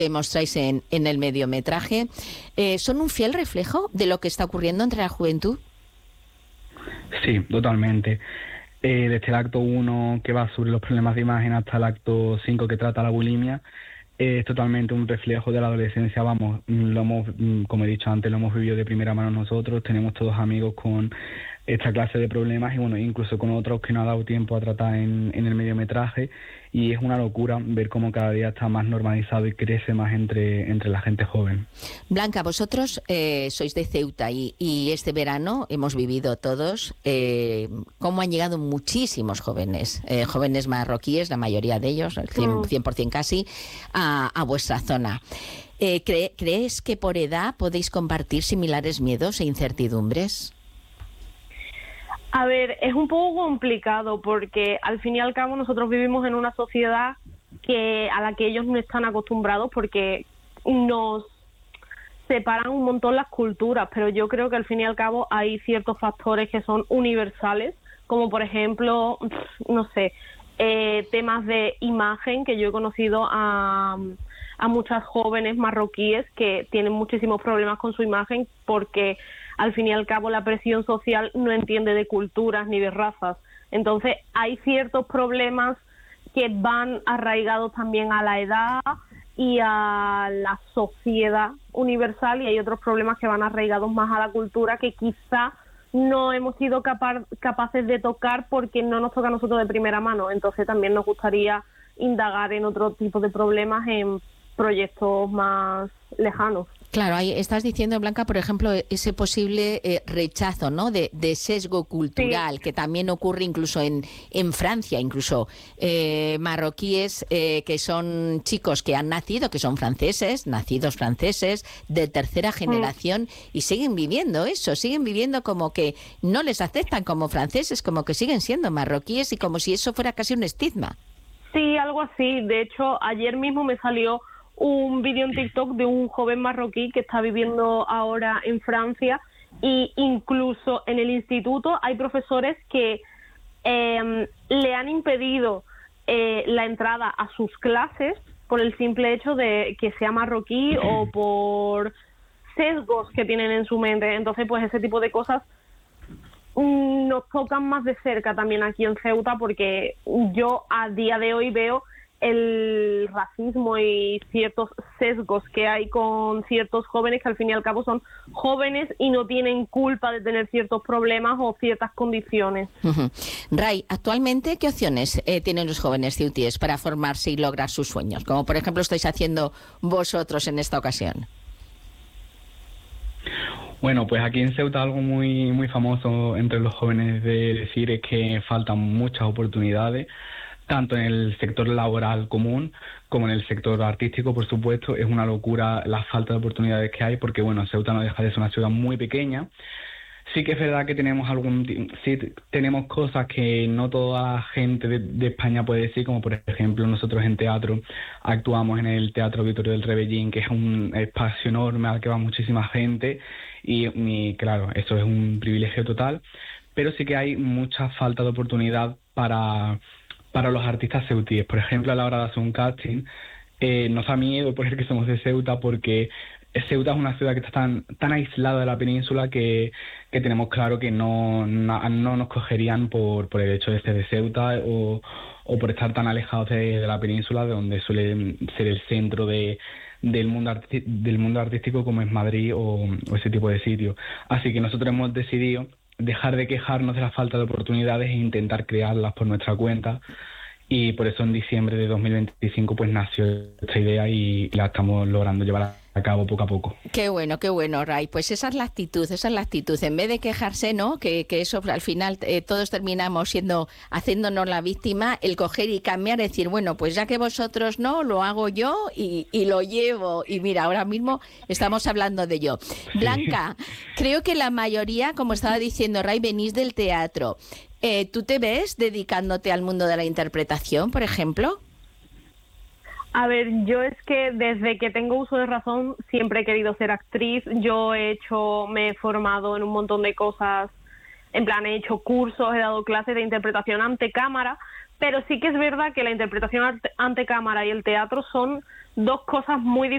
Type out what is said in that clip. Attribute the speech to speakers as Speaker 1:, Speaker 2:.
Speaker 1: mostráis en el mediometraje, ¿son un fiel reflejo de lo que está ocurriendo entre la juventud?
Speaker 2: Sí, totalmente. Desde el acto 1, que va sobre los problemas de imagen, hasta el acto 5, que trata la bulimia, es totalmente un reflejo de la adolescencia. Vamos, lo hemos, como he dicho antes, lo hemos vivido de primera mano nosotros. Tenemos todos amigos con esta clase de problemas y bueno, incluso con otros que no ha dado tiempo a tratar en el mediometraje, y es una locura ver cómo cada día está más normalizado y crece más entre la gente joven.
Speaker 1: Blanca, vosotros sois de Ceuta y este verano hemos vivido todos cómo han llegado muchísimos jóvenes, jóvenes marroquíes, la mayoría de ellos, el 100% casi, a vuestra zona. ¿Crees que por edad podéis compartir similares miedos e incertidumbres?
Speaker 3: A ver, es un poco complicado porque al fin y al cabo nosotros vivimos en una sociedad a la que ellos no están acostumbrados porque nos separan un montón las culturas, pero yo creo que al fin y al cabo hay ciertos factores que son universales, como por ejemplo, no sé, temas de imagen, que yo he conocido a muchas jóvenes marroquíes que tienen muchísimos problemas con su imagen porque al fin y al cabo la presión social no entiende de culturas ni de razas. Entonces hay ciertos problemas que van arraigados también a la edad y a la sociedad universal, y hay otros problemas que van arraigados más a la cultura que quizá no hemos sido capaces de tocar porque no nos toca a nosotros de primera mano. Entonces también nos gustaría indagar en otro tipo de problemas en proyectos más lejanos.
Speaker 1: Claro, ahí estás diciendo, Blanca, por ejemplo, ese posible rechazo, ¿no?, de sesgo cultural, sí, que también ocurre incluso en Francia, incluso marroquíes que son chicos que han nacido, que son franceses, nacidos franceses, de tercera generación, y siguen viviendo eso, siguen viviendo como que no les aceptan como franceses, como que siguen siendo marroquíes y como si eso fuera casi un estigma.
Speaker 3: Sí, algo así. De hecho, ayer mismo me salió un vídeo en TikTok de un joven marroquí que está viviendo ahora en Francia, y incluso en el instituto hay profesores que le han impedido la entrada a sus clases por el simple hecho de que sea marroquí o por sesgos que tienen en su mente. Entonces, pues ese tipo de cosas nos tocan más de cerca también aquí en Ceuta, porque yo a día de hoy veo el racismo y ciertos sesgos que hay con ciertos jóvenes que al fin y al cabo son jóvenes y no tienen culpa de tener ciertos problemas o ciertas condiciones.
Speaker 1: Ray, actualmente, ¿qué opciones tienen los jóvenes ceutíes para formarse y lograr sus sueños? Como por ejemplo estáis haciendo vosotros en esta ocasión.
Speaker 2: Bueno, pues aquí en Ceuta algo muy, muy famoso entre los jóvenes de decir es que faltan muchas oportunidades, tanto en el sector laboral común como en el sector artístico, por supuesto. Es una locura la falta de oportunidades que hay porque, bueno, Ceuta no deja de ser una ciudad muy pequeña. Sí que es verdad que tenemos tenemos cosas que no toda la gente de España puede decir, como por ejemplo nosotros en teatro actuamos en el Teatro Vittorio del Rebellín, que es un espacio enorme al que va muchísima gente y claro, eso es un privilegio total, pero sí que hay mucha falta de oportunidad para los artistas ceutíes. Por ejemplo, a la hora de hacer un casting, nos da miedo poner que somos de Ceuta porque Ceuta es una ciudad que está tan aislada de la península que tenemos claro que no nos cogerían por el hecho de ser de Ceuta o por estar tan alejados de la península, de donde suele ser el centro del mundo artístico como es Madrid o ese tipo de sitios. Así que nosotros hemos decidido dejar de quejarnos de la falta de oportunidades e intentar crearlas por nuestra cuenta. Y por eso en diciembre de 2025 pues nació esta idea y la estamos logrando llevar a cabo poco a poco.
Speaker 1: Qué bueno, Ray. Pues esa es la actitud. En vez de quejarse, ¿no? Que eso al final todos terminamos haciéndonos la víctima, el coger y cambiar, decir, bueno, pues ya que vosotros no, lo hago yo y lo llevo. Y mira, ahora mismo estamos hablando de ello. Blanca, creo que la mayoría, como estaba diciendo Ray, venís del teatro. ¿Tú te ves dedicándote al mundo de la interpretación, por ejemplo?
Speaker 3: A ver, yo es que desde que tengo uso de razón siempre he querido ser actriz. Me he formado en un montón de cosas, en plan he hecho cursos, he dado clases de interpretación ante cámara, pero sí que es verdad que la interpretación ante cámara y el teatro son dos cosas muy diferentes.